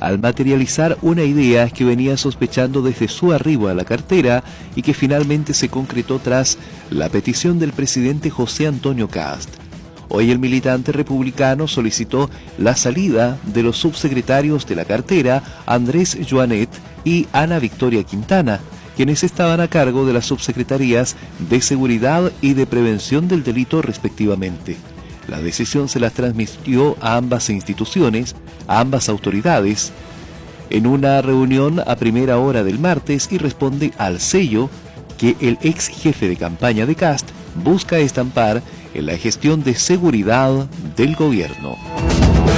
al materializar una idea que venía sospechando desde su arribo a la cartera y que finalmente se concretó tras la petición del presidente José Antonio Kast. Hoy el militante republicano solicitó la salida de los subsecretarios de la cartera Andrés Joanet y Ana Victoria Quintana, quienes estaban a cargo de las subsecretarías de Seguridad y de Prevención del Delito respectivamente. La decisión se las transmitió a ambas instituciones, a ambas autoridades, en una reunión a primera hora del martes y responde al sello que el ex jefe de campaña de Kast busca estampar en la gestión de seguridad del gobierno.